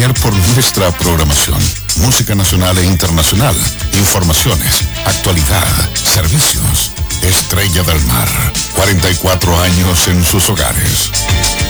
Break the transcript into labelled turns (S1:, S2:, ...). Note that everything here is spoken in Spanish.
S1: por nuestra programación, música nacional e internacional, informaciones, actualidad, servicios. Estrella del Mar, 44 años en sus hogares.